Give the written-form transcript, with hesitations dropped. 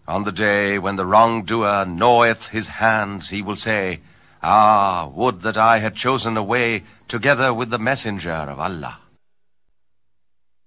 On the day when the wrongdoer gnaweth his hands, he will say, Ah, would that I had chosen a way together with the messenger of Allah.